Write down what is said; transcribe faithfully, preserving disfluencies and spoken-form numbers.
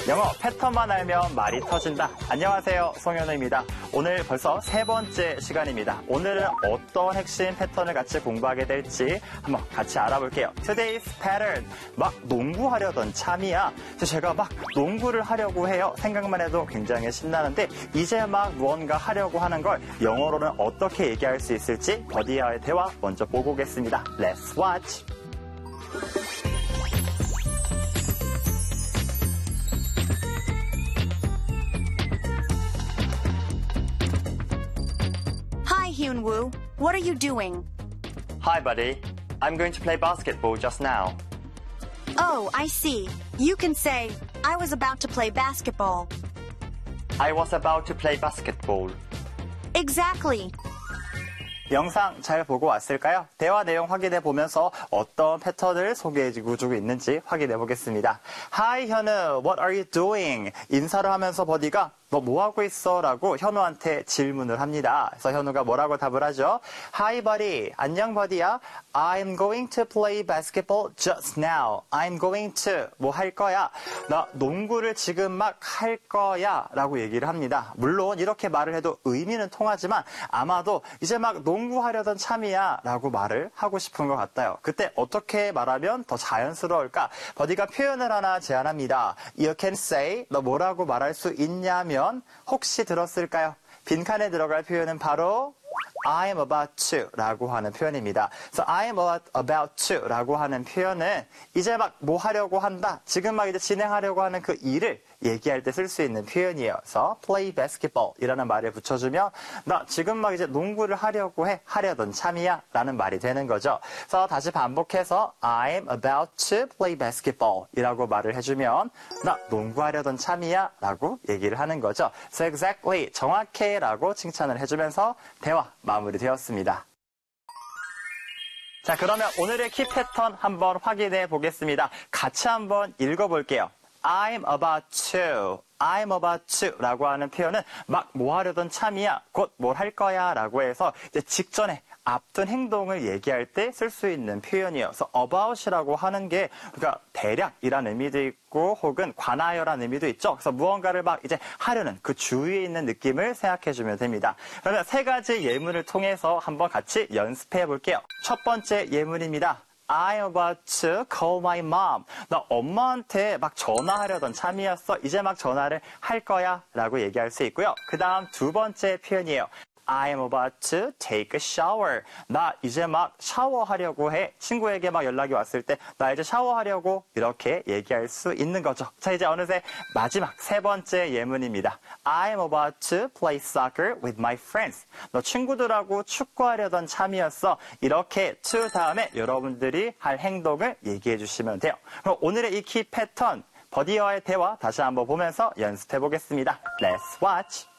영어 패턴만 알면 말이 터진다. 안녕하세요, 송현우입니다. 오늘 벌써 세 번째 시간입니다. 오늘은 어떤 핵심 패턴을 같이 공부하게 될지 한번 같이 알아볼게요. Today's pattern. 막 농구하려던 참이야. 제가 막 농구를 하려고 해요. 생각만 해도 굉장히 신나는데 이제 막 무언가 하려고 하는 걸 영어로는 어떻게 얘기할 수 있을지 버디와의 대화 먼저 보고 오겠습니다. Let's watch. Hi, Hyunwoo. What are you doing? Hi, buddy. I'm going to play basketball just now. Oh, I see. You can say, I was about to play basketball. I was about to play basketball. Exactly. 영상 잘 보고 왔을까요? 대화 내용 확인해 보면서 어떤 패턴을 소개해주고 있는지 확인해 보겠습니다. Hi, 현우. What are you doing? 인사를 하면서 버디가 너 뭐 하고 있어? 라고 현우한테 질문을 합니다. 그래서 현우가 뭐라고 답을 하죠? Hi, buddy. 안녕, 버디야. I'm going to play basketball just now. I'm going to. 뭐 할 거야? 나 농구를 지금 막 할 거야. 라고 얘기를 합니다. 물론 이렇게 말을 해도 의미는 통하지만 아마도 이제 막 농구하려던 참이야. 라고 말을 하고 싶은 것 같아요. 그때 어떻게 말하면 더 자연스러울까? 버디가 표현을 하나 제안합니다. You can say. 너 뭐라고 말할 수 있냐면 혹시 들었을까요? 빈칸에 들어갈 표현은 바로 I'm about to 라고 하는 표현입니다. 그래서 I'm about to 라고 하는 표현은 이제 막 뭐 하려고 한다. 지금 막 이제 진행하려고 하는 그 일을 얘기할 때 쓸 수 있는 표현이에요. 그래서 play basketball 이라는 말을 붙여주면 나 지금 막 이제 농구를 하려고 해. 하려던 참이야. 라는 말이 되는 거죠. 그래서 다시 반복해서 I'm about to play basketball 이라고 말을 해주면 나 농구하려던 참이야. 라고 얘기를 하는 거죠. So exactly. 정확해. 라고 칭찬을 해주면서 대화 마무리되었습니다. 자, 그러면 오늘의 키 패턴 한번 확인해 보겠습니다. 같이 한번 읽어볼게요. I'm about to, I'm about to 라고 하는 표현은 막 뭐 하려던 참이야, 곧 뭘 할 거야 라고 해서 이제 직전에 앞둔 행동을 얘기할 때 쓸 수 있는 표현이에요. 그래서 about이라고 하는 게 그러니까 대략이라는 의미도 있고 혹은 관하여라는 의미도 있죠. 그래서 무언가를 막 이제 하려는 그 주위에 있는 느낌을 생각해주면 됩니다. 그러면 세 가지 예문을 통해서 한번 같이 연습해 볼게요. 첫 번째 예문입니다. I'm about to call my mom. 나 엄마한테 막 전화하려던 참이었어. 이제 막 전화를 할 거야. 라고 얘기할 수 있고요. 그 다음 두 번째 표현이에요. I'm about to take a shower. 나 이제 막 샤워하려고 해. 친구에게 막 연락이 왔을 때 나 이제 샤워하려고 이렇게 얘기할 수 있는 거죠. 자, 이제 어느새 마지막 세 번째 예문입니다. I'm about to play soccer with my friends. 너 친구들하고 축구하려던 참이었어. 이렇게 to 다음에 여러분들이 할 행동을 얘기해 주시면 돼요. 그럼 오늘의 이 키 패턴 버디와의 대화 다시 한번 보면서 연습해 보겠습니다. Let's watch.